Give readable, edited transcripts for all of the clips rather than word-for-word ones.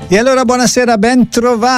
E allora buonasera, ben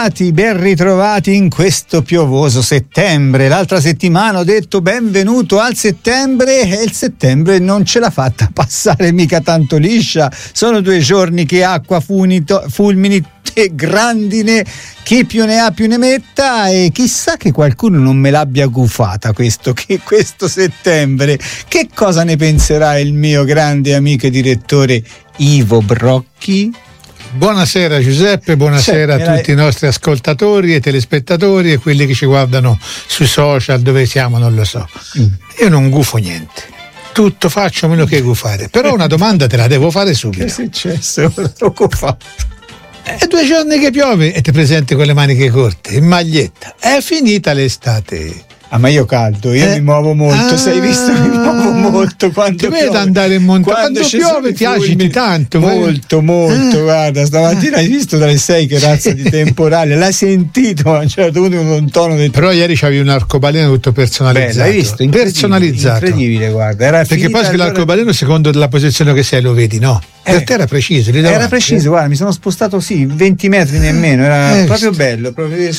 ritrovati in questo piovoso settembre. L'altra settimana ho detto benvenuto al settembre e il settembre non ce l'ha fatta passare mica tanto liscia. Sono 2 giorni che acqua, fulmini e grandine, chi più ne ha più ne metta, e chissà che qualcuno non me l'abbia gufata questo settembre. Che cosa ne penserà il mio grande amico e direttore Ivo Brocchi? Buonasera Giuseppe, buonasera a tutti i nostri ascoltatori e telespettatori e quelli che ci guardano sui social, dove siamo non lo so. Io non gufo niente, tutto faccio meno che gufare, però una domanda te la devo fare subito. Che è successo? Troppo fatto. È 2 giorni che piove e ti presenti con le maniche corte, in maglietta. È finita l'estate. Ah, ma io caldo, mi muovo molto, sei visto? Mi muovo molto quando ti vedo andare in montagna, quando piove ti agiti tanto. Molto, guarda, stamattina hai visto dalle 6 che razza di temporale, l'hai sentito a un certo punto con un tono del... Però ieri c'avevi un arcobaleno tutto personalizzato. L'hai visto? Personalizzato. Incredibile, guarda. Era perché poi allora... l'arcobaleno secondo la posizione che sei lo vedi, no? Per te era preciso. Era preciso, guarda, mi sono spostato 20 metri nemmeno, era proprio bello.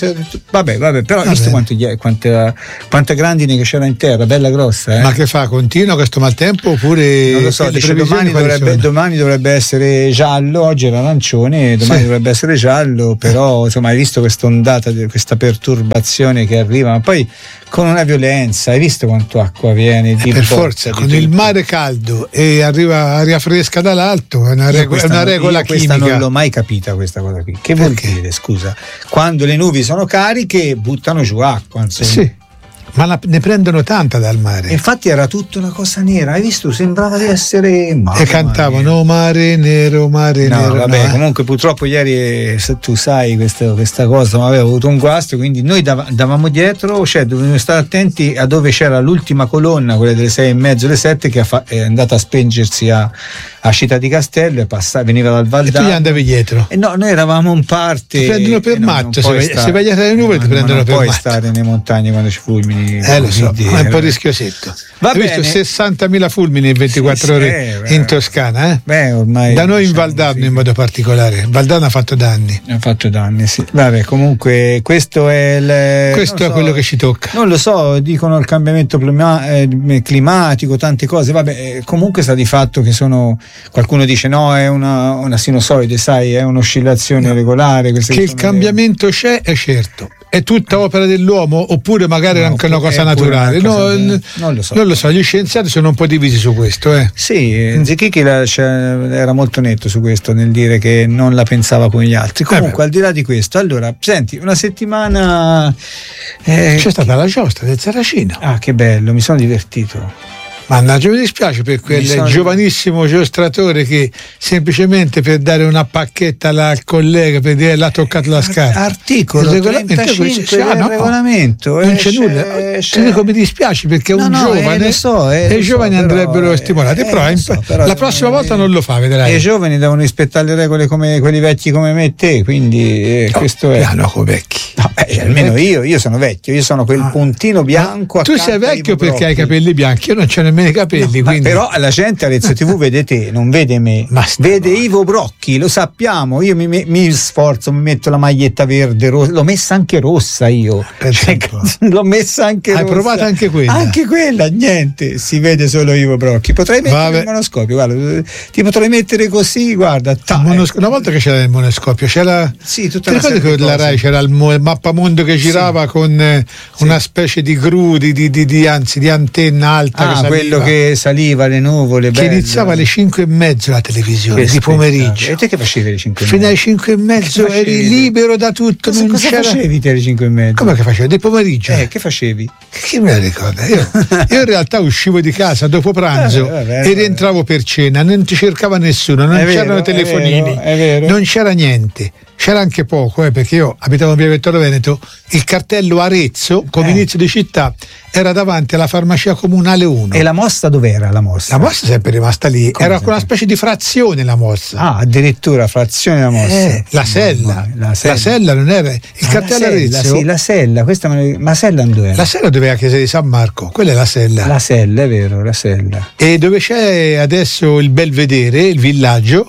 Vabbè, però hai visto quante grandine che c'era in terra, bella grossa. Ma che fa? Continua questo maltempo oppure? Non lo so, dice domani dovrebbe essere giallo, oggi era arancione, domani dovrebbe essere giallo, però insomma hai visto questa ondata, questa perturbazione che arriva, ma poi con una violenza, hai visto quanto acqua viene? Per forza, con il mare caldo e arriva aria fresca dall'alto, è una regola chimica. Questa non l'ho mai capita questa cosa qui. Che vuol dire, scusa? Quando le nubi sono cariche buttano giù acqua, insomma. Sì. Ma ne prendono tanta dal mare. Infatti era tutta una cosa nera, hai visto? Sembrava di essere... E cantavano mare nero, mare nero. Vabbè, comunque purtroppo ieri, se tu sai questa cosa, ma avevo avuto un guasto, quindi noi davamo dietro, cioè dovevamo stare attenti a dove c'era l'ultima colonna, quella delle 6:30, le 7, che è andata a spengersi a Città di Castello e veniva dal Valdano. E tu gli andavi dietro? No, noi eravamo in parte... Ti prendono per matto, se vai dietro le nuvole ti prendono per matto. Non puoi stare nelle montagne quando ci fulmini. Lo so, è un po' rischiosetto. Hai visto 60.000 fulmini in 24 ore in Toscana? Ormai da noi in Valdarno in modo particolare. Valdarno ha fatto danni. Sì. Vabbè, comunque questo è quello che ci tocca. Non lo so, dicono il cambiamento climatico, tante cose. Vabbè, comunque sta di fatto che qualcuno dice no, è una sinusoide, sai, è un'oscillazione regolare. Che il cambiamento c'è, è certo. È tutta opera dell'uomo oppure magari è anche una cosa naturale? Non lo so, gli scienziati sono un po' divisi su questo. Sì, Zichichi era molto netto su questo nel dire che non la pensava come gli altri. Comunque al di là di questo, allora, senti, una settimana c'è stata la giostra del Saracino. Ah, che bello, mi sono divertito. Mannaggia, mi dispiace per quel giovanissimo giostratore che semplicemente per dare una pacchetta al collega per dire l'ha toccato la scarpa. Articolo 35 del regolamento. Non c'è nulla. Ti dico, mi dispiace perché è un giovane e i giovani andrebbero stimolati. Però la prossima volta non lo fa, vedrai. E i giovani devono rispettare le regole come quelli vecchi come me e te, quindi questo è. No, come vecchi. Almeno io sono vecchio, io sono quel puntino bianco. Tu sei vecchio perché hai i capelli bianchi, io non c'ho nemmeno i capelli, quindi... Però la gente a Arezzo TV vede te, non vede me, vede Ivo Brocchi, lo sappiamo. Io mi sforzo, mi metto la maglietta verde, rossa, l'ho messa anche rossa io, l'ho messa anche rossa. Hai provato anche quella? Anche quella, niente, si vede solo Ivo Brocchi. Potrei mettere il monoscopio, guarda, ti potrei mettere così, guarda. Una volta che c'era il monoscopio c'era tutta una serie di la Rai c'era il mappamondo che girava con una specie di gru di antenna alta, quello che saliva le nuvole, che iniziava alle 5:30 la televisione di pomeriggio. E te che facevi alle 5:30? Fino alle 5:30 eri libero da tutto. Cosa facevi te alle 5:30? Come che facevi? Di pomeriggio? Che facevi? Che me la ricorda? Io in realtà uscivo di casa dopo pranzo e rientravo per cena, non ti cercava nessuno, non c'erano telefonini, non c'era niente. C'era anche poco, perché io abitavo in via Vittorio Veneto, il cartello Arezzo, come inizio di città, era davanti alla farmacia comunale 1. E la mossa dov'era la mossa? La mossa è sempre rimasta lì, era con una specie di frazione la mossa. Ah, addirittura frazione la mossa. La sella non era, il cartello Arezzo. Sì, la sella, ma sella dove era? La sella dove è la chiesa di San Marco, quella è la sella. La sella, è vero, la sella. E dove c'è adesso il Belvedere, il villaggio,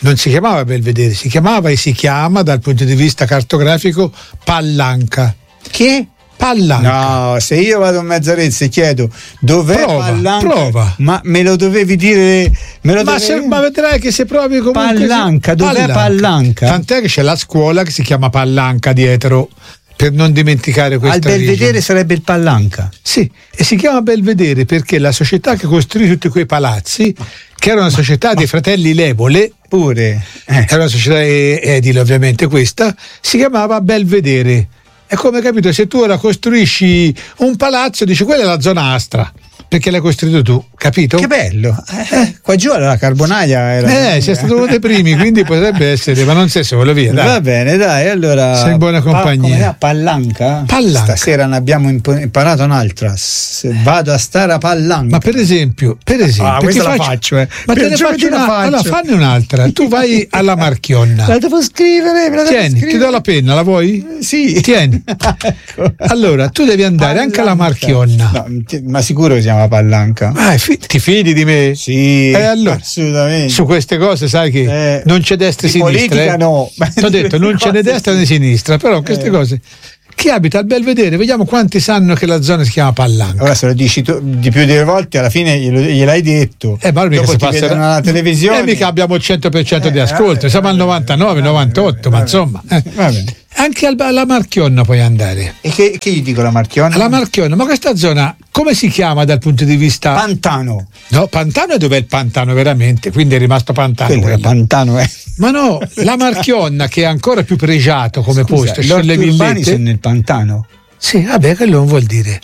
non si chiamava Belvedere, si chiamava e si chiama dal punto di vista cartografico Pallanca. Che? Pallanca. No, se io vado a Mezzarezza e chiedo dov'è Pallanca, prova. Ma me lo dovevi dire? Ma vedrai che se provi comunque Pallanca, dov'è Pallanca? Tant'è che c'è la scuola che si chiama Pallanca dietro, per non dimenticare questa Al Belvedere origine. sarebbe il Pallanca. Sì, e si chiama Belvedere perché la società che costruì tutti quei palazzi, che era una società dei fratelli Levole, pure era una società edile ovviamente questa, si chiamava Belvedere. È come, capito, se tu ora costruisci un palazzo, dici quella è la zona Astra, perché l'hai costruito tu, capito? Che bello! Qua giù alla Carbonaia era. Sei stato uno dei primi, quindi potrebbe essere, ma non sei solo, via. Dai. Va bene, dai, allora. Sei in buona compagnia. Pallanca? Pallanca. Stasera ne abbiamo imparato un'altra. Vado a stare a Pallanca. Ma per esempio. Questa la faccio, Ma te ne faccio una. Allora, fanne un'altra. Tu vai alla Marchionna. La devo scrivere, Tieni, ti do la penna, la vuoi? Sì. Tieni. Ecco. Allora, tu devi andare anche alla Marchionna. No, ma sicuro che si chiama Pallanca? Ti fidi di me? Sì, allora, assolutamente. Su queste cose sai che non c'è destra e sinistra. Politica no. Ti ho detto non c'è né destra né sinistra, però queste cose. Chi abita al Belvedere, vediamo quanti sanno che la zona si chiama Pallanca. Ora se lo dici tu di più delle volte, alla fine gliel'hai detto. Ma mica dopo ti vedono alla televisione. Mica abbiamo il 100% di ascolto, siamo al 99, 98, ma insomma. Va bene. Anche alla Marchionna puoi andare. E che gli dico la Marchionna? La Marchionna, ma questa zona come si chiama dal punto di vista? Pantano. No, Pantano è dov'è il pantano veramente, quindi è rimasto Pantano. Quello è Pantano, Ma no, la Marchionna che è ancora più pregiato come posto. Gli orti urbani sono nel Pantano. Sì, vabbè, quello non vuol dire.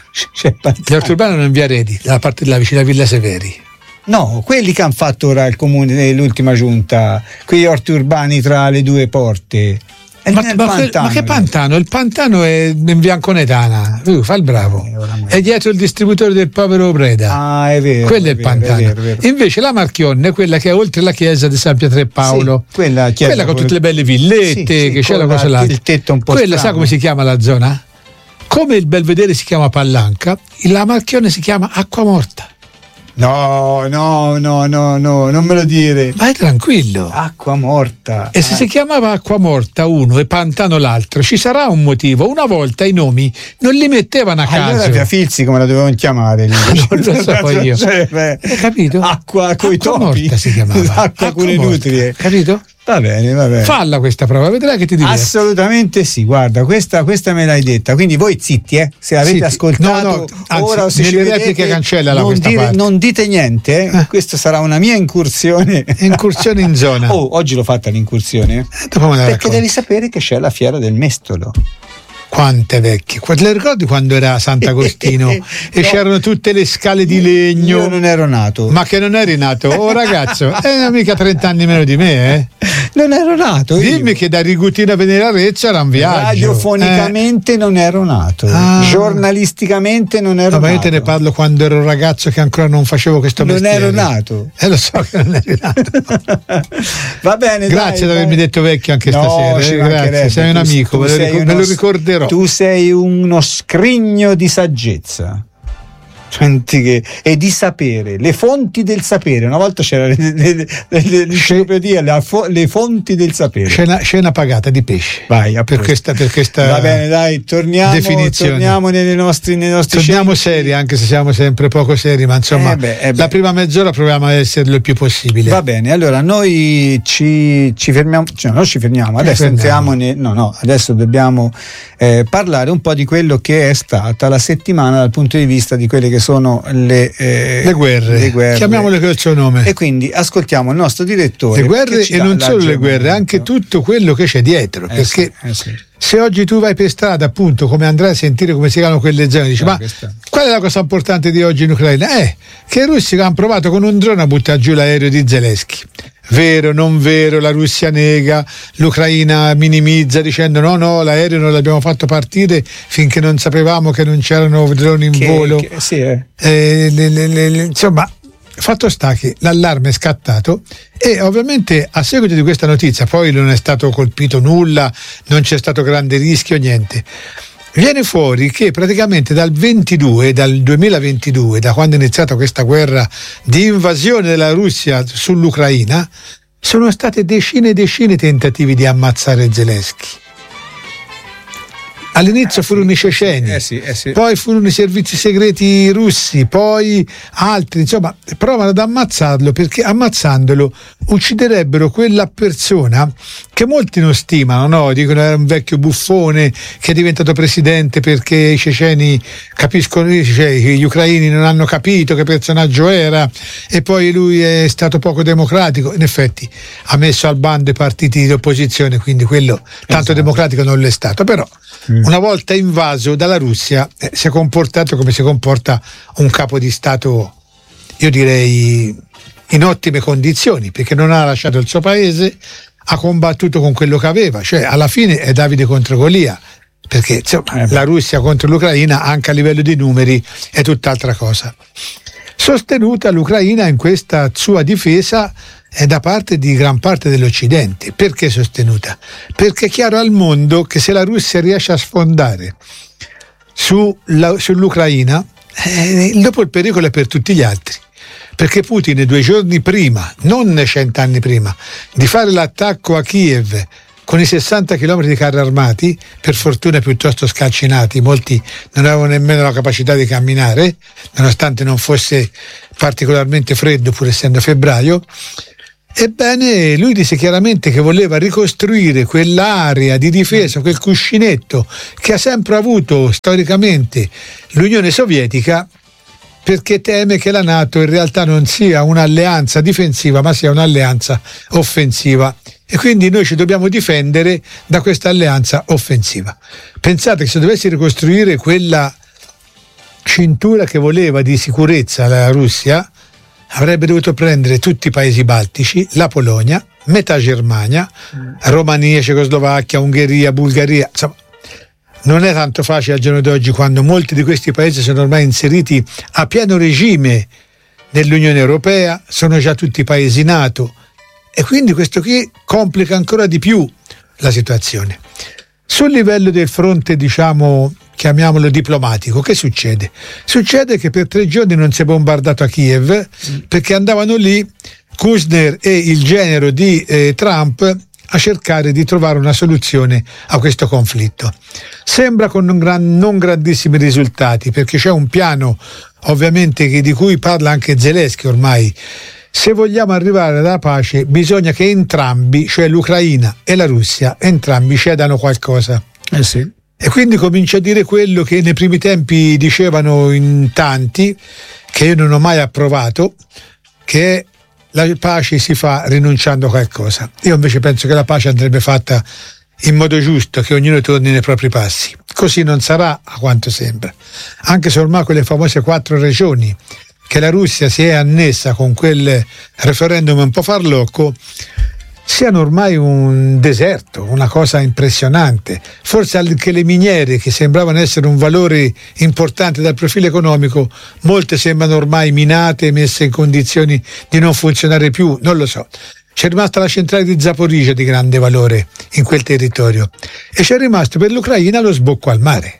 Gli orti urbani sono in via Redi, dalla parte della vicina Villa Severi. No, quelli che hanno fatto ora il comune nell'ultima giunta, quegli orti urbani tra le due porte. Ma che Pantano? Il Pantano è in via Anconetana. Fa il bravo. È dietro il distributore del povero Breda. Ah, è vero. Quello è il Pantano. È vero. Invece la Marchionna è quella che è oltre la chiesa di San Pietro e Paolo. Sì, quella con tutte le belle villette, che c'è la cosa là. Il tetto un po' quella sa come si chiama la zona? Come il Belvedere si chiama Pallanca, la Marchionna si chiama Acquamorta. No, non me lo dire. Vai tranquillo. Acquamorta. E se si chiamava Acquamorta uno e Pantano l'altro, ci sarà un motivo. Una volta i nomi non li mettevano a caso. Allora Via Filzi come la dovevano chiamare? Non lo so io. Hai capito? Acqua coi topi. Si chiamava. Acqua con le nutrie. Capito? Va bene. Falla questa prova, vedrai che ti diverti. Assolutamente sì, guarda, questa me l'hai detta, quindi voi zitti, se l'avete ascoltato, anzi, ora o se ci vedete, cancellala questa parte. Non dite niente, questa sarà una mia incursione. Incursione in zona. Oggi l'ho fatta l'incursione, perché devi sapere che c'è la fiera del mestolo. Quante vecchie, le ricordi quando era a Sant'Agostino e c'erano tutte le scale di legno? Io non ero nato. Ma che non eri nato? Oh ragazzo, mica 30 anni meno di me, Non ero nato. Dimmi che da Rigutina a venire a Arezzo era un viaggio. Radiofonicamente non ero nato. Giornalisticamente non ero nato. Ma io te ne parlo quando ero ragazzo che ancora non facevo questo mestiere. Non ero nato. Lo so che non eri nato. Va bene, grazie di avermi detto vecchio anche stasera. Grazie, sei un amico, me lo ricorderò. Tu sei uno scrigno di saggezza e di sapere, le fonti del sapere. Una volta c'era l'enciclopedia, le fonti del sapere. Scena pagata di pesce. Vai, per questa va bene, dai, torniamo nei nostri torniamo seri, anche se siamo sempre poco seri, ma insomma la prima mezz'ora proviamo a essere il più possibile. Va bene, allora noi ci fermiamo, non ci fermiamo, adesso entriamo adesso dobbiamo parlare un po' di quello che è stata la settimana dal punto di vista di quelle che sono le guerre. Chiamiamole col suo nome. E quindi ascoltiamo il nostro direttore. Le guerre e non solo le guerre, anche tutto quello che c'è dietro. Perché se oggi tu vai per strada, appunto, come andrai a sentire come si chiamano quelle zone, dici qual è la cosa importante di oggi in Ucraina? Che i russi hanno provato con un drone a buttare giù l'aereo di Zelensky. Vero, non vero, la Russia nega, l'Ucraina minimizza dicendo no, l'aereo non l'abbiamo fatto partire finché non sapevamo che non c'erano droni in volo. Insomma, fatto sta che l'allarme è scattato e ovviamente a seguito di questa notizia poi non è stato colpito nulla, non c'è stato grande rischio, niente. Viene fuori che praticamente dal 2022, da quando è iniziata questa guerra di invasione della Russia sull'Ucraina, sono state decine e decine di tentativi di ammazzare Zelensky. All'inizio furono i ceceni, poi furono i servizi segreti russi, poi altri, insomma, provano ad ammazzarlo perché ammazzandolo ucciderebbero quella persona che molti non stimano, no? Dicono era un vecchio buffone che è diventato presidente perché i ceceni capiscono, gli ucraini non hanno capito che personaggio era, e poi lui è stato poco democratico. In effetti ha messo al bando i partiti di opposizione, quindi quello tanto democratico non l'è stato, però una volta invaso dalla Russia si è comportato come si comporta un capo di Stato, io direi in ottime condizioni, perché non ha lasciato il suo paese, ha combattuto con quello che aveva, cioè alla fine è Davide contro Golia, perché insomma, la Russia contro l'Ucraina anche a livello di numeri è tutt'altra cosa. Sostenuta l'Ucraina in questa sua difesa è da parte di gran parte dell'Occidente. Perché sostenuta? Perché è chiaro al mondo che se la Russia riesce a sfondare sull'Ucraina, dopo il pericolo è per tutti gli altri. Perché Putin 2 giorni prima, non 100 anni prima, di fare l'attacco a Kiev con i 60 km di carri armati, per fortuna piuttosto scalcinati, molti non avevano nemmeno la capacità di camminare, nonostante non fosse particolarmente freddo pur essendo febbraio. Ebbene, lui disse chiaramente che voleva ricostruire quell'area di difesa, quel cuscinetto che ha sempre avuto storicamente l'Unione Sovietica, perché teme che la NATO in realtà non sia un'alleanza difensiva ma sia un'alleanza offensiva, e quindi noi ci dobbiamo difendere da questa alleanza offensiva. Pensate che se dovessi ricostruire quella cintura che voleva di sicurezza la Russia, avrebbe dovuto prendere tutti i paesi baltici, la Polonia, metà Germania, Romania, Cecoslovacchia, Ungheria, Bulgaria. Insomma, non è tanto facile al giorno d'oggi, quando molti di questi paesi sono ormai inseriti a pieno regime nell'Unione Europea, sono già tutti paesi NATO, e quindi questo qui complica ancora di più la situazione. Sul livello del fronte, diciamo, chiamiamolo diplomatico, che succede? Succede che per 3 giorni non si è bombardato a Kiev, perché andavano lì Kushner e il genero di Trump a cercare di trovare una soluzione a questo conflitto. Sembra con non grandissimi risultati, perché c'è un piano ovviamente di cui parla anche Zelensky ormai. Se vogliamo arrivare alla pace bisogna che entrambi, cioè l'Ucraina e la Russia, entrambi cedano qualcosa. Sì. E quindi comincia a dire quello che nei primi tempi dicevano in tanti, che io non ho mai approvato, che la pace si fa rinunciando a qualcosa. Io invece penso che la pace andrebbe fatta in modo giusto, che ognuno torni nei propri passi. Così non sarà, a quanto sembra, anche se ormai quelle famose 4 regioni che la Russia si è annessa con quel referendum un po' farlocco siano ormai un deserto, una cosa impressionante. Forse anche le miniere, che sembravano essere un valore importante dal profilo economico, molte sembrano ormai minate, messe in condizioni di non funzionare più, non lo so. C'è rimasta la centrale di Zaporizhzhia di grande valore in quel territorio, e c'è rimasto per l'Ucraina lo sbocco al mare.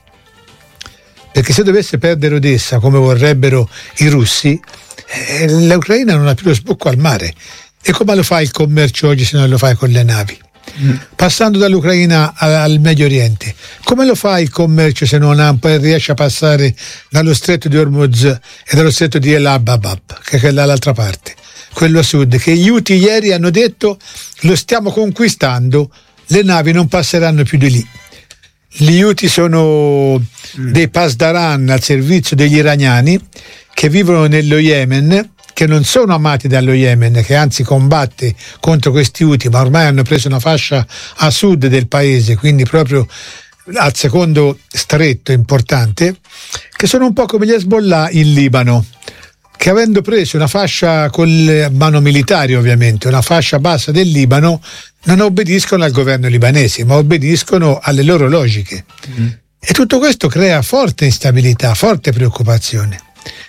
Perché se dovesse perdere Odessa, come vorrebbero i russi, l'Ucraina non ha più lo sbocco al mare. E come lo fa il commercio oggi se non lo fai con le navi? Passando dall'Ucraina al Medio Oriente, come lo fa il commercio se non riesce a passare dallo stretto di Hormuz e dallo stretto di El Abab, che è dall'altra parte, quello a sud, che gli Houthi ieri hanno detto lo stiamo conquistando, le navi non passeranno più di lì. Gli Houthi sono dei pasdaran al servizio degli iraniani che vivono nello Yemen, che non sono amati dallo Yemen, che anzi combatte contro questi Houthi, ma ormai hanno preso una fascia a sud del paese, quindi proprio al secondo stretto importante, che sono un po' come gli Hezbollah in Libano, che avendo preso una fascia con le mano militari, ovviamente, una fascia bassa del Libano, non obbediscono al governo libanese, ma obbediscono alle loro logiche. E tutto questo crea forte instabilità, forte preoccupazione.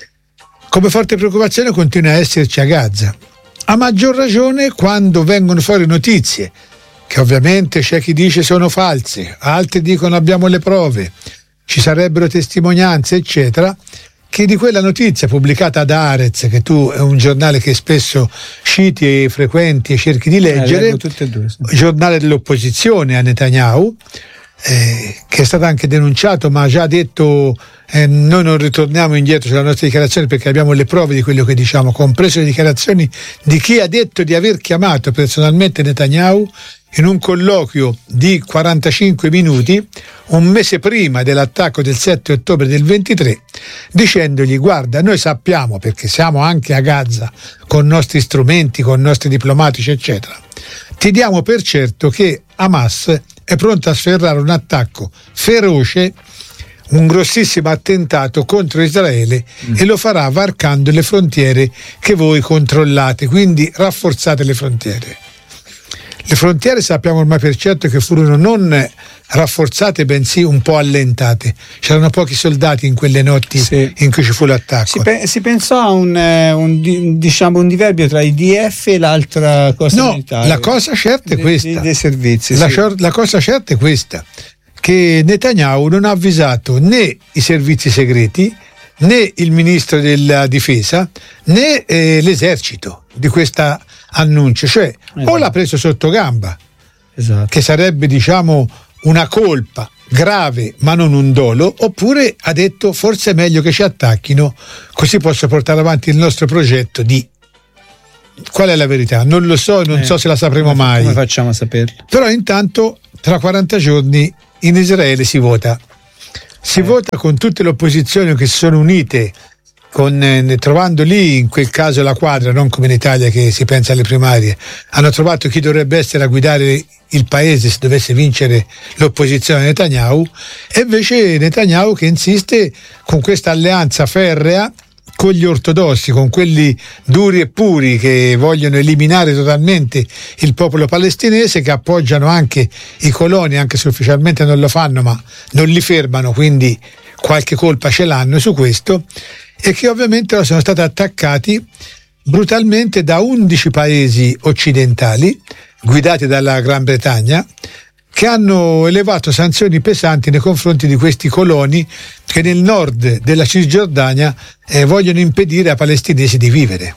Come forte preoccupazione continua a esserci a Gaza, a maggior ragione quando vengono fuori notizie che ovviamente c'è chi dice sono false, altri dicono abbiamo le prove, ci sarebbero testimonianze eccetera, che di quella notizia pubblicata da Haaretz, che tu è un giornale che spesso citi e frequenti e cerchi di leggere, tutte e due, sì. Giornale dell'opposizione a Netanyahu, che è stato anche denunciato, ma ha già detto noi non ritorniamo indietro sulla nostra dichiarazione perché abbiamo le prove di quello che diciamo, compreso le dichiarazioni di chi ha detto di aver chiamato personalmente Netanyahu in un colloquio di 45 minuti un mese prima dell'attacco del 7 ottobre del 23, dicendogli: guarda, noi sappiamo, perché siamo anche a Gaza con i nostri strumenti, con i nostri diplomatici eccetera, ti diamo per certo che Hamas è pronto a sferrare un attacco feroce, un grossissimo attentato contro Israele, e lo farà varcando le frontiere che voi controllate, quindi rafforzate le frontiere. Le frontiere sappiamo ormai per certo che furono non rafforzate, bensì un po' allentate. C'erano pochi soldati in quelle notti in cui ci fu l'attacco. Si pensò a un diverbio tra IDF e l'altra cosa militare. La cosa certa è questa. Dei servizi. La cosa certa è questa, che Netanyahu non ha avvisato né i servizi segreti, né il ministro della difesa, né l'esercito di questa annuncio, cioè o l'ha preso sotto gamba, che sarebbe una colpa grave ma non un dolo, oppure ha detto forse è meglio che ci attacchino così posso portare avanti il nostro progetto di... Qual è la verità? Non lo so, non so se la sapremo mai. Come facciamo a saperlo? Però intanto tra 40 giorni in Israele si vota. Si vota con tutte le opposizioni che si sono unite, trovando lì in quel caso la quadra, non come in Italia che si pensa alle primarie. Hanno trovato chi dovrebbe essere a guidare il paese se dovesse vincere l'opposizione a Netanyahu, e invece Netanyahu che insiste con questa alleanza ferrea con gli ortodossi, con quelli duri e puri che vogliono eliminare totalmente il popolo palestinese, che appoggiano anche i coloni, anche se ufficialmente non lo fanno, ma non li fermano, quindi qualche colpa ce l'hanno su questo, e che ovviamente sono stati attaccati brutalmente da 11 paesi occidentali guidati dalla Gran Bretagna, che hanno elevato sanzioni pesanti nei confronti di questi coloni che nel nord della Cisgiordania vogliono impedire ai palestinesi di vivere.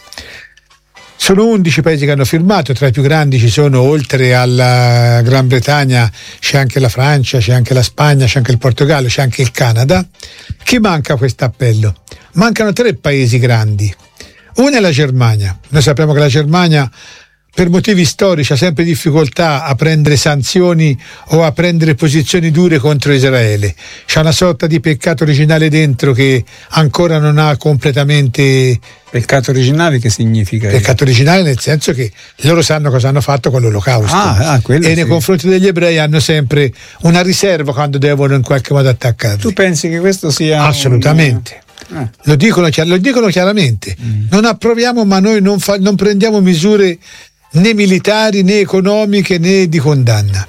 Sono 11 paesi che hanno firmato, tra i più grandi ci sono, oltre alla Gran Bretagna, c'è anche la Francia, c'è anche la Spagna, c'è anche il Portogallo, c'è anche il Canada. Chi manca a questo appello? Mancano 3 paesi grandi. Uno è la Germania. Noi sappiamo che la Germania, per motivi storici, ha sempre difficoltà a prendere sanzioni o a prendere posizioni dure contro Israele. C'è una sorta di peccato originale dentro che ancora non ha completamente... Peccato originale che significa? Peccato originale nel senso che loro sanno cosa hanno fatto con l'Olocausto, e nei confronti degli ebrei hanno sempre una riserva quando devono in qualche modo attaccarli. Tu pensi che questo sia... Assolutamente. Lo dicono chiaramente. Non approviamo, ma noi non prendiamo misure né militari né economiche né di condanna.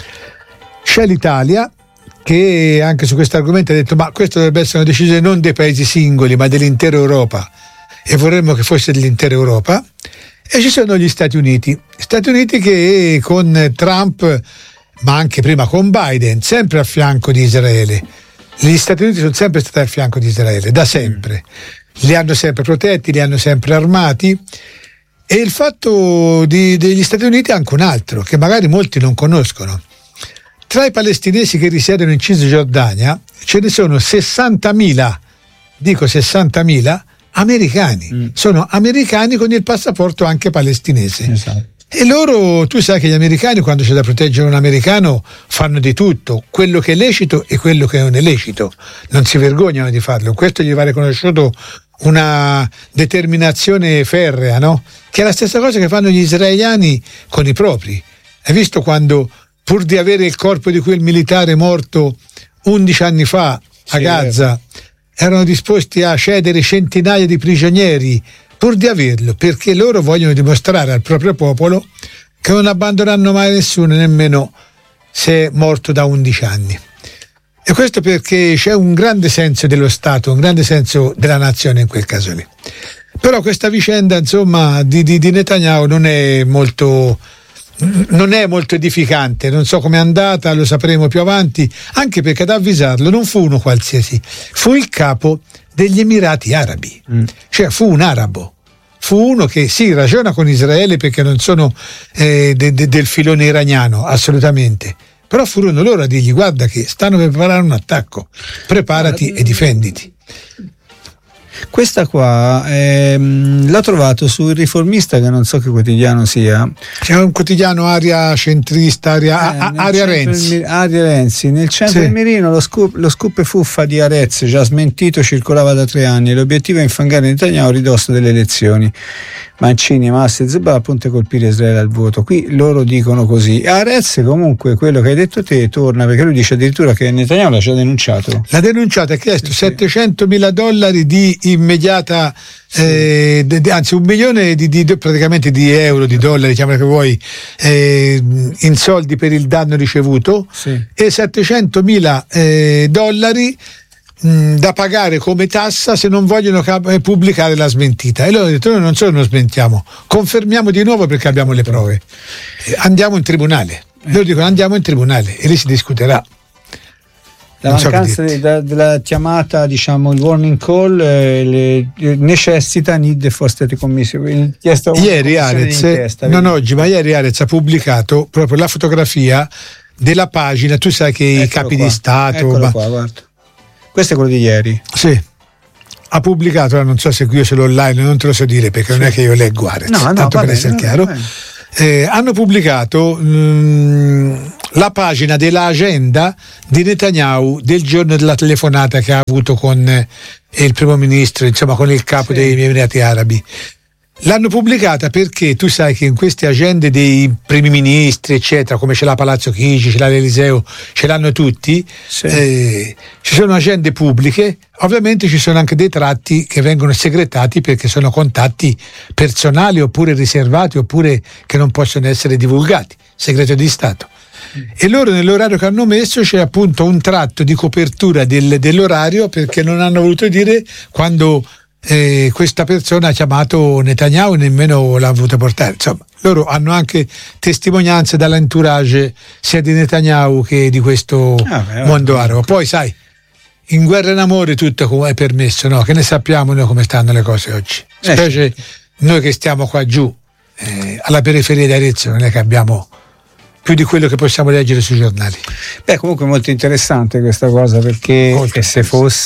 C'è l'Italia che anche su questo argomento ha detto: ma questo dovrebbe essere una decisione non dei paesi singoli ma dell'intera Europa, e vorremmo che fosse dell'intera Europa. E ci sono gli Stati Uniti che con Trump, ma anche prima con Biden, sempre a fianco di Israele. Gli Stati Uniti sono sempre stati al fianco di Israele, da sempre. Li hanno sempre protetti, li hanno sempre armati. E il fatto degli Stati Uniti è anche un altro, che magari molti non conoscono. Tra i palestinesi che risiedono in Cisgiordania ce ne sono 60.000 americani. Sono americani con il passaporto anche palestinese. Esatto. E loro, tu sai che gli americani, quando c'è da proteggere un americano, fanno di tutto, quello che è lecito e quello che non è lecito, non si vergognano di farlo. Questo gli va riconosciuto una determinazione ferrea, no? Che è la stessa cosa che fanno gli israeliani con i propri. Hai visto quando, pur di avere il corpo di quel militare morto 11 anni fa a Gaza, erano disposti a cedere centinaia di prigionieri pur di averlo, perché loro vogliono dimostrare al proprio popolo che non abbandoneranno mai nessuno, nemmeno se è morto da 11 anni. E questo perché c'è un grande senso dello Stato, un grande senso della nazione in quel caso lì. Però questa vicenda, insomma, di Netanyahu non è molto edificante. Non so com'è andata, lo sapremo più avanti, anche perché ad avvisarlo non fu uno qualsiasi, fu il capo degli Emirati Arabi. Cioè fu un arabo, fu uno che sì, ragiona con Israele perché non sono del filone iraniano, assolutamente, però furono loro a dirgli: guarda che stanno per preparare un attacco, preparati e difenditi. Questa qua l'ho trovato sul Riformista, che non so che quotidiano sia. C'è un quotidiano aria centrista, aria Renzi. Aria Renzi. Nel centro del mirino lo scoop fuffa di Arez, già smentito, circolava da 3 anni. L'obiettivo è infangare Netanyahu a ridosso delle elezioni. Mancini, Massa e Zebà appunto colpire Israele al voto. Qui loro dicono così. Arez, comunque, quello che hai detto te torna, perché lui dice addirittura che Netanyahu l'ha già denunciato. L'ha denunciato, ha chiesto $700.000 di immediata, anzi $1 milione praticamente di euro, di dollari, chiamala che vuoi, in soldi per il danno ricevuto, e $700.000 da pagare come tassa se non vogliono pubblicare la smentita. E loro hanno detto: noi non solo non smentiamo, confermiamo di nuovo perché abbiamo le prove, andiamo in tribunale. Loro dicono: andiamo in tribunale e lì si discuterà. La mancanza della chiamata, diciamo, il warning call necessita need for state commission. Ieri Arez, non oggi, ma ieri Arez ha pubblicato proprio la fotografia della pagina. Tu sai che i capi di Stato. Eccolo qua, guarda. Questo è quello di ieri. Sì. Ha pubblicato, non so se io ce l'ho online, non te lo so dire perché non è che io leggo Arez, tanto per essere chiaro. Hanno pubblicato la pagina dell'agenda di Netanyahu del giorno della telefonata che ha avuto con il primo ministro, insomma con il capo degli Emirati Arabi. L'hanno pubblicata perché tu sai che in queste agende dei primi ministri, eccetera, come ce l'ha Palazzo Chigi, ce l'ha l'Eliseo, ce l'hanno tutti, ci sono agende pubbliche. Ovviamente ci sono anche dei tratti che vengono segretati perché sono contatti personali oppure riservati oppure che non possono essere divulgati, segreto di Stato. E loro nell'orario che hanno messo c'è appunto un tratto di copertura dell'orario perché non hanno voluto dire quando questa persona ha chiamato Netanyahu, nemmeno l'ha voluto portare. Insomma, loro hanno anche testimonianze dall'entourage sia di Netanyahu che di questo mondo arabo. Poi sai, in guerra e in amore tutto è permesso, no? Che ne sappiamo noi come stanno le cose oggi, specie noi che stiamo qua giù alla periferia di Arezzo, non è che abbiamo più di quello che possiamo leggere sui giornali. Beh, comunque è molto interessante questa cosa, perché se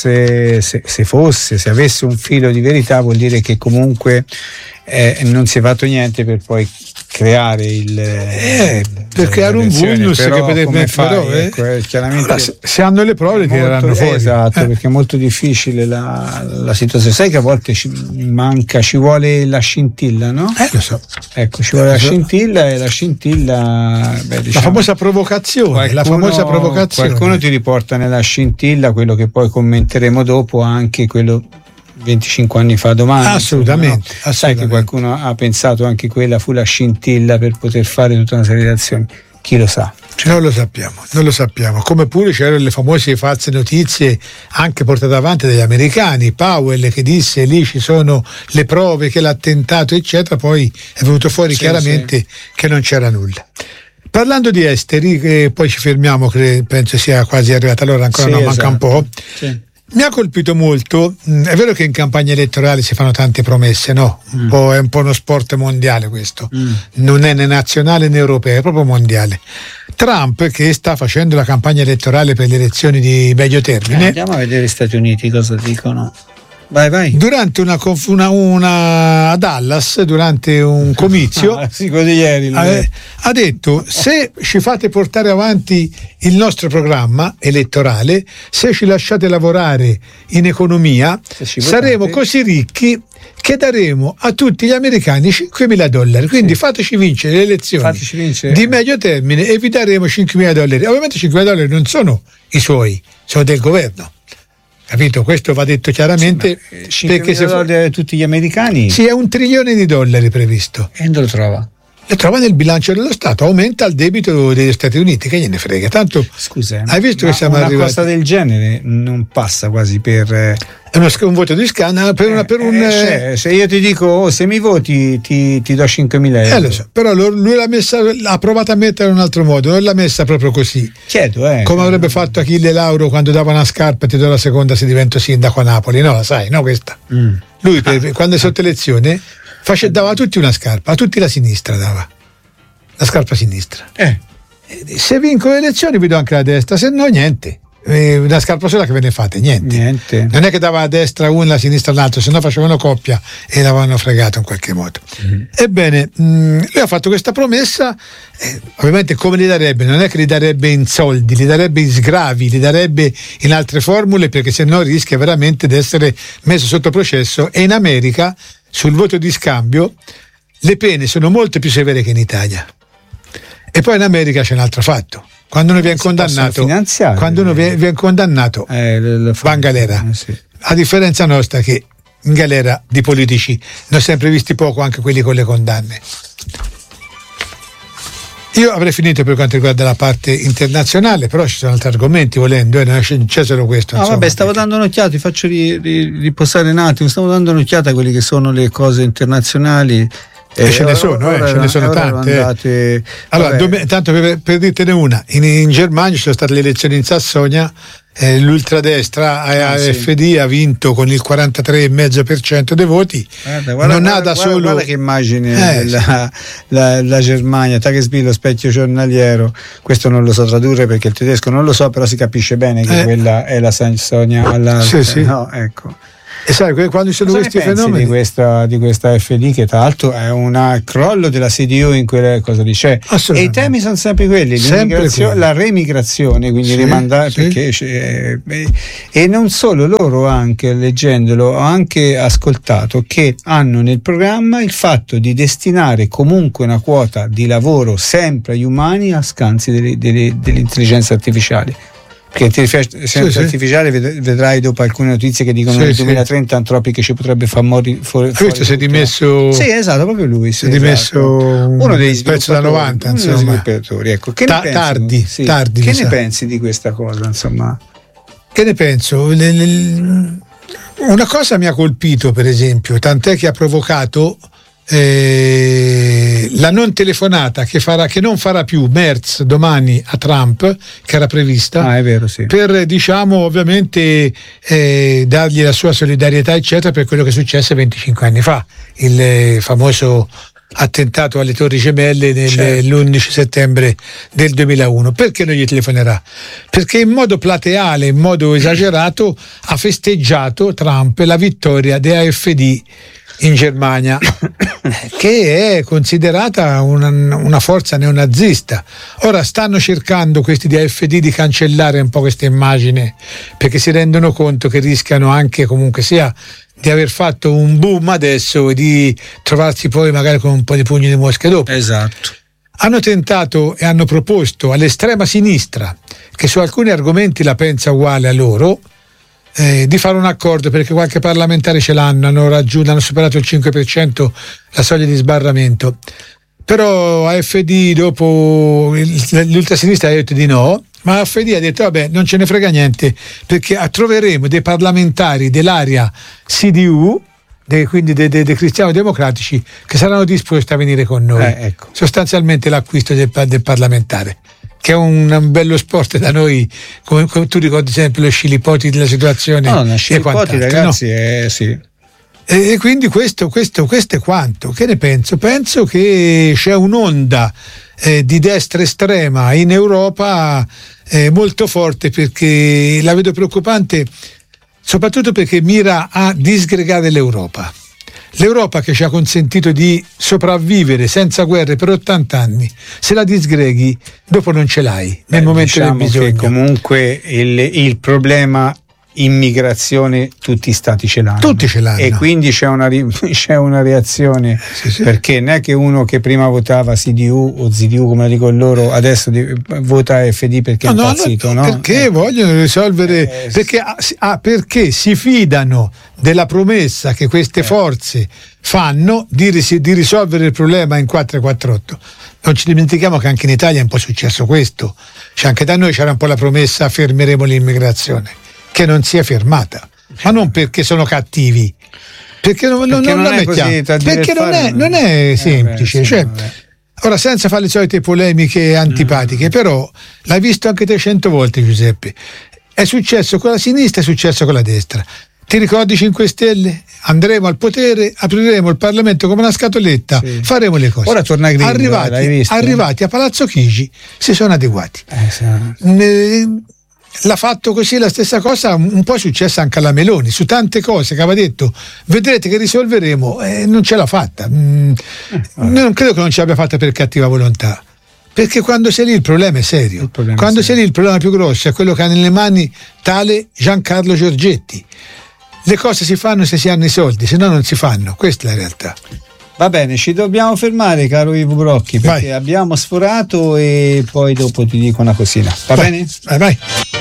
avesse un filo di verità vuol dire che comunque non si è fatto niente per poi creare per creare un vulnus che potrebbe fare, chiaramente allora, se hanno le prove tireranno fuori. Esatto, perché è molto difficile la situazione. Sai che a volte ci vuole la scintilla, no? Lo so. Ecco, ci vuole la scintilla, e la scintilla, diciamo, la famosa provocazione. Qualcuno ti riporta nella scintilla quello che poi commenteremo dopo, anche quello 25 anni fa, domani. Assolutamente, no? Sai che qualcuno ha pensato anche quella fu la scintilla per poter fare tutta una serie di azioni. Chi lo sa? Non lo sappiamo. Come pure c'erano le famose false notizie anche portate avanti dagli americani. Powell che disse lì ci sono le prove che l'attentato eccetera, poi è venuto fuori chiaramente che non c'era nulla. Parlando di esteri, poi ci fermiamo, che penso sia quasi arrivata l'ora, ancora manca un po'. Mi ha colpito molto, è vero che in campagna elettorale si fanno tante promesse, no? È un po' uno sport mondiale questo, non è né nazionale né europeo, è proprio mondiale. Trump, che sta facendo la campagna elettorale per le elezioni di medio termine. Andiamo a vedere gli Stati Uniti cosa dicono. Vai. Durante a Dallas, durante un comizio, ha detto: se ci fate portare avanti il nostro programma elettorale, se ci lasciate lavorare in economia, saremo così ricchi che daremo a tutti gli americani $5.000. Quindi fateci vincere le elezioni di medio termine e vi daremo $5.000. Ovviamente $5.000 non sono i suoi, sono del governo. Capito? Questo va detto chiaramente, perché se $5.000 a tutti gli americani. Sì, è $1 trilione previsto. E dove lo trova? le trova nel bilancio dello Stato, aumenta il debito degli Stati Uniti, che gliene frega. Tanto, scusa, hai visto che siamo arrivati? Una cosa del genere non passa quasi per è un voto di scandalo se io ti dico se mi voti ti do 5.000 euro. Lo so, però lui l'ha provato a mettere in un altro modo, non l'ha messa proprio così. Certo, come avrebbe fatto Achille Lauro quando dava una scarpa e ti do la seconda se divento sindaco a Napoli, no, la sai, no questa. Lui quando è sotto elezione dava a tutti una scarpa, a tutti la sinistra dava la scarpa sinistra. Se vinco le elezioni vi do anche la destra, se no niente. Una scarpa sola che ve ne fate? Niente. Non è che dava a destra uno e a sinistra l'altro, se no facevano coppia e l'avevano fregato in qualche modo. Ebbene, lui ha fatto questa promessa, ovviamente come li darebbe? Non è che li darebbe in soldi, li darebbe in sgravi, li darebbe in altre formule, perché se no rischia veramente di essere messo sotto processo. E in America sul voto di scambio le pene sono molto più severe che in Italia. E poi in America c'è un altro fatto: quando uno viene condannato, va in galera. Sì. A differenza nostra, che in galera di politici ne ho sempre visti poco, anche quelli con le condanne. Io avrei finito per quanto riguarda la parte internazionale, però ci sono altri argomenti volendo, non c'è solo questo. Vabbè, stavo dando un'occhiata, ti faccio riposare un attimo, stavo dando un'occhiata a quelle che sono le cose internazionali. Ce ne sono tante. Allora, tanto per dirtene una, in Germania ci sono state le elezioni in Sassonia, l'ultradestra AfD ha vinto con il 43,5% dei voti. Guarda che immagine la Germania, Tagesspiegel, lo specchio giornaliero. Questo non lo so tradurre perché il tedesco non lo so, però si capisce bene che quella è la Sassonia. Sì. No, ecco. E sai, quando ci sono questi fenomeni di questa FD, che tra l'altro è un crollo della CDU in quelle cosa lì c'è, e i temi sono sempre quelli, la remigrazione, quindi rimandare, perché e non solo, loro anche leggendolo ho anche ascoltato che hanno nel programma il fatto di destinare comunque una quota di lavoro sempre agli umani a scansi delle intelligenze artificiali. Perché l'intelligenza artificiale vedrai dopo alcune notizie che dicono che nel 2030 Anthropic ci potrebbe far morire fuori. Questo si è dimesso. Sì, esatto, proprio lui. Si è dimesso uno dei pezzo da 90, insomma. Ecco. Che tardi. Che ne pensi di questa cosa, insomma? Che ne penso? Una cosa mi ha colpito, per esempio, tant'è che ha provocato la non telefonata che non farà più Merz domani a Trump, che era prevista, è vero, sì, per ovviamente dargli la sua solidarietà eccetera per quello che successe 25 anni fa, il famoso attentato alle Torri Gemelle l'11 settembre del 2001. Perché non gli telefonerà? Perché in modo plateale, in modo esagerato ha festeggiato Trump la vittoria dell'AfD in Germania, che è considerata una forza neonazista. Ora stanno cercando questi di AfD di cancellare un po' questa immagine, perché si rendono conto che rischiano anche, comunque sia, di aver fatto un boom adesso e di trovarsi poi magari con un po' di pugni di mosche dopo. Esatto. Hanno tentato e hanno proposto all'estrema sinistra, che su alcuni argomenti la pensa uguale a loro, di fare un accordo, perché qualche parlamentare ce l'hanno, hanno superato il 5% la soglia di sbarramento, però AfD dopo l'ultrasinistra ha detto di no, ma AfD ha detto vabbè, non ce ne frega niente, perché troveremo dei parlamentari dell'area CDU, quindi dei cristiani democratici, che saranno disposti a venire con noi. Ecco. Sostanzialmente l'acquisto del parlamentare, che è un bello sport da noi, come tu ricordi sempre lo scilipoti della situazione. No, scilipoti, ragazzi, no? Sì. E quindi questo è quanto. Che ne penso? Penso che c'è un'onda di destra estrema in Europa molto forte, perché la vedo preoccupante, soprattutto perché mira a disgregare l'Europa. L'Europa che ci ha consentito di sopravvivere senza guerre per 80 anni, se la disgreghi dopo non ce l'hai nel momento del bisogno. Che comunque il problema immigrazione tutti i stati ce l'hanno. Tutti ce l'hanno. E quindi c'è una reazione, perché non è che uno che prima votava CDU o ZDU come dico loro adesso vota FD perché è impazzito, no? Perché vogliono risolvere, perché si fidano della promessa che queste forze fanno di risolvere il problema in 448. Non ci dimentichiamo che anche in Italia è un po' successo questo, cioè anche da noi c'era un po' la promessa fermeremo l'immigrazione, che non si è fermata, ma non perché sono cattivi, perché non è semplice. Ora, senza fare le solite polemiche antipatiche, però l'hai visto anche 300 volte, Giuseppe. È successo con la sinistra, è successo con la destra. Ti ricordi 5 Stelle? Andremo al potere, apriremo il Parlamento come una scatoletta, faremo le cose. Ora torna Grillo, arrivati a Palazzo Chigi si sono adeguati. L'ha fatto così, la stessa cosa un po' è successa anche alla Meloni su tante cose che aveva detto vedrete che risolveremo, non ce l'ha fatta. Non credo che non ce l'abbia fatta per cattiva volontà, perché quando sei lì il problema è serio. Sei lì il problema più grosso è quello che ha nelle mani tale Giancarlo Giorgetti. Le cose si fanno se si hanno i soldi, se no non si fanno, questa è la realtà. Va bene, ci dobbiamo fermare, caro Ivo Brocchi, perché abbiamo sforato e poi dopo ti dico una cosina. Va bene? Vai.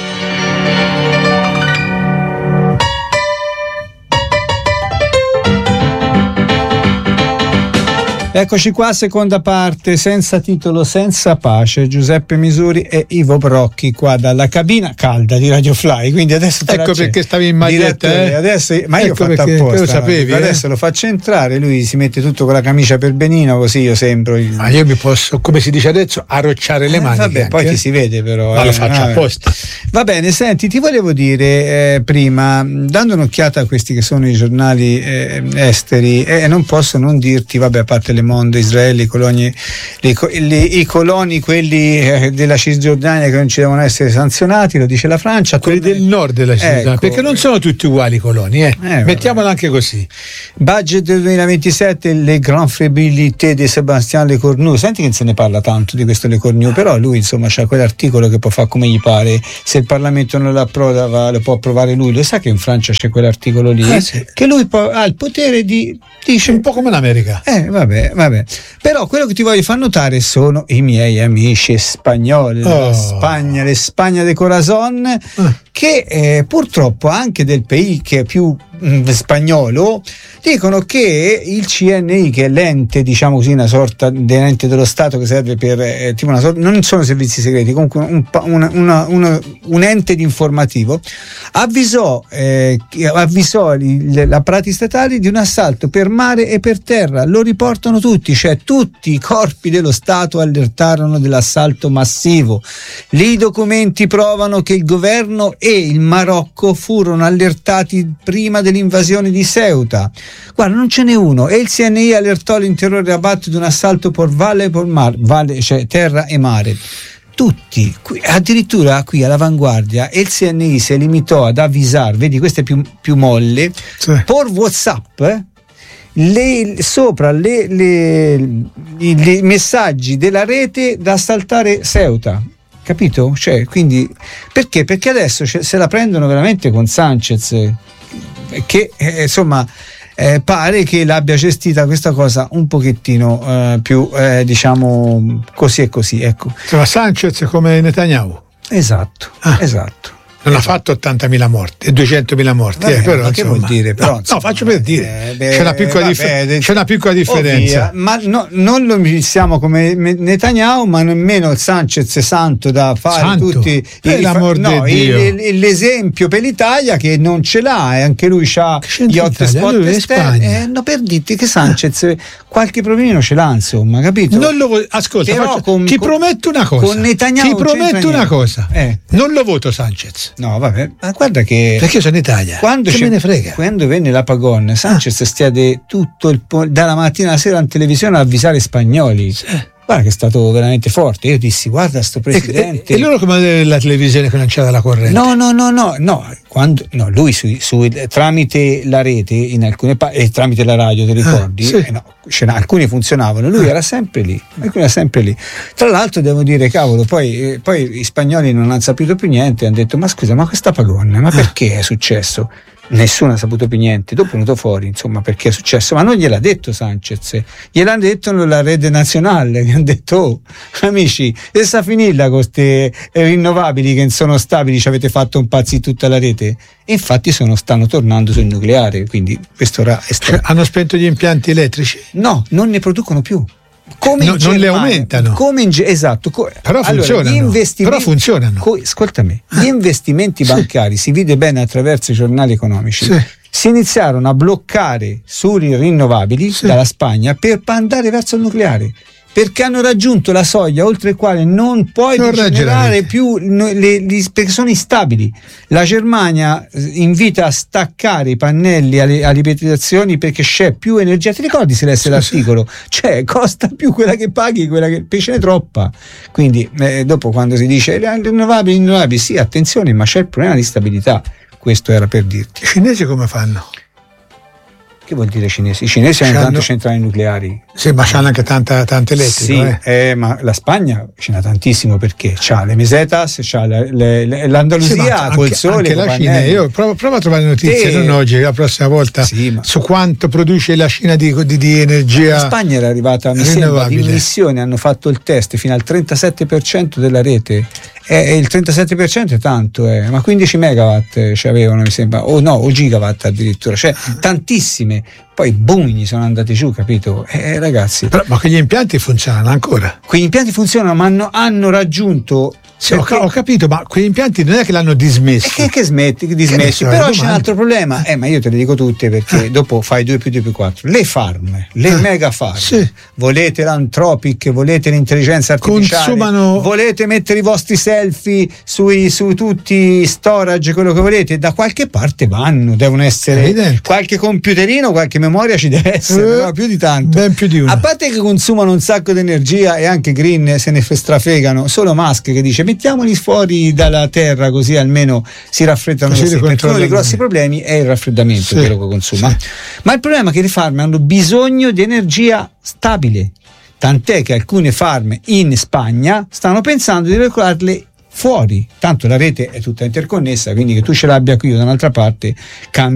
Eccoci qua, seconda parte, senza titolo, senza pace, Giuseppe Misuri e Ivo Brocchi qua dalla cabina calda di Radio Fly, quindi adesso perché stavi in maglietta, adesso, ma io ho fatto apposta, lo sapevi, adesso lo faccio entrare, lui si mette tutto con la camicia per benino, così io sembro ma io mi posso, come si dice adesso, arrocciare le mani. Vabbè, poi ti si vede però. Ma lo faccio apposta. Va bene, senti, ti volevo dire prima, dando un'occhiata a questi che sono i giornali esteri, non posso non dirti, vabbè, a parte Le Monde, Israele, i coloni, quelli della Cisgiordania che non ci devono essere sanzionati, lo dice la Francia. Quelli del nord della Cisgiordania, perché non sono tutti uguali i coloni, mettiamola anche così. Budget del 2027, le grand fragilité di Sébastien Lecornu. Senti che se ne parla tanto di questo Lecornu, però lui insomma c'ha quell'articolo che può fare come gli pare, se il Parlamento non lo approva lo può approvare lui. Lo sa che in Francia c'è quell'articolo lì che lui ha il potere di, dice un po' come l'America. Vabbè. Però quello che ti voglio far notare sono i miei amici spagnoli della Spagna, le Spagna de Corazon, che purtroppo anche del paese che è più spagnolo dicono che il CNI, che è l'ente, diciamo così, una sorta di ente dello Stato che serve per tipo una sorta, non sono servizi segreti, comunque un ente di informativo, avvisò gli apparati statali di un assalto per mare e per terra. Lo riportano tutti, cioè tutti i corpi dello Stato allertarono dell'assalto massivo. Lì i documenti provano che il governo e il Marocco furono allertati prima dell'invasione di Ceuta. Guarda, non ce n'è uno, e il CNI allertò l'intero Rabat di un assalto per cioè terra e mare. Tutti, addirittura qui all'avanguardia, e il CNI si limitò ad avvisare, vedi, questo è più molle, per WhatsApp, sopra i messaggi della rete da assaltare Ceuta. Capito? Cioè, quindi perché? Perché adesso se la prendono veramente con Sanchez, che insomma pare che l'abbia gestita questa cosa un pochettino più diciamo così e così, ecco. Insomma, Sanchez come Netanyahu. Esatto. Non ha fatto 80.000 morti e 200.000 morti. Però, che vuol dire? Però, no, faccio per dire. C'è una piccola differenza. Ma non lo siamo come Netanyahu, ma nemmeno il Sanchez è santo da fare tutti. L'esempio per l'Italia che non ce l'ha, e anche lui ha gli hotspot esterni. No, per dirti che Sanchez qualche problemino ce l'ha, insomma, capito? Ascolta, ti prometto una cosa. Con Netanyahu ti prometto una cosa. Non lo voto Sanchez. No, vabbè, ma guarda che perché sono in Italia, che me ne frega. Quando venne la Pagon, Sanchez stiade tutto dalla mattina alla sera in televisione a avvisare spagnoli. Guarda che è stato veramente forte. Io dissi, guarda sto presidente. E loro come la televisione che non c'era la corrente? No. lui tramite la rete in alcune e tramite la radio, ti ricordi? Alcuni funzionavano, lui era sempre lì. Tra l'altro devo dire, cavolo, poi gli spagnoli non hanno saputo più niente, hanno detto: ma scusa, ma questa Pagone, ma perché è successo? Nessuno ha saputo più niente. Dopo è venuto fuori, insomma, perché è successo, ma non gliel'ha detto Sanchez, gliel'hanno detto la rete nazionale, che hanno detto: amici, e sta finita con queste rinnovabili che non sono stabili, ci avete fatto un pazzi tutta la rete. E infatti stanno tornando sul nucleare, quindi questo ora è stato. Hanno spento gli impianti elettrici? No, non ne producono più. Come in non le aumentano. Esatto. Però funzionano. Ascoltami, gli investimenti bancari, si vede bene attraverso i giornali economici, si iniziarono a bloccare sulle rinnovabili dalla Spagna per andare verso il nucleare, perché hanno raggiunto la soglia oltre il quale non puoi generare più perché sono instabili. La Germania invita a staccare i pannelli alle abitazioni perché c'è più energia. Ti ricordi, se lessi l'articolo? Cioè, costa più quella che paghi, quella che ce n'è troppa. Quindi dopo, quando si dice rinnovabili, sì, attenzione, ma c'è il problema di stabilità. Questo era per dirti. I cinesi come fanno? Che vuol dire cinesi? I cinesi hanno tante centrali nucleari. Sì, ma c'hanno anche tanta elettrica. Sì, ma la Spagna ce n'ha tantissimo, perché c'ha le mesetas, c'ha l'Andalusia col sole. Anche la Cina. Io provo a trovare notizie, non oggi, la prossima volta, su quanto produce la Cina di energia. La Spagna era arrivata, mi sembra, di emissione, hanno fatto il test fino al 37% della rete. Il 37% è tanto, ma 15 megawatt ci avevano, mi sembra, o gigawatt addirittura, cioè tantissime. Poi boom, gli sono andati giù, capito? Ragazzi, ma quegli impianti funzionano ancora? Quegli impianti funzionano, ma hanno raggiunto. Sì, ho capito, ma quegli impianti non è che l'hanno dismessi. Che dismessi? Però c'è un altro problema, ma io te le dico tutte, perché dopo fai 2 più 2 più 4. Le farm, le mega farm, volete l'anthropic, volete l'intelligenza artificiale, consumano... volete mettere i vostri selfie su tutti i storage, quello che volete, da qualche parte devono essere qualche computerino, qualche memoria ci deve essere, no, più di tanto. Ben più di uno. A parte che consumano un sacco di energia, e anche Green se ne strafregano, solo Musk che dice: mettiamoli fuori dalla terra, così almeno si raffreddano. Perché uno dei grossi problemi è il raffreddamento, quello che consuma. Ma il problema è che le farm hanno bisogno di energia stabile, tant'è che alcune farm in Spagna stanno pensando di regolarle fuori, tanto la rete è tutta interconnessa, quindi che tu ce l'abbia qui o da un'altra parte cambia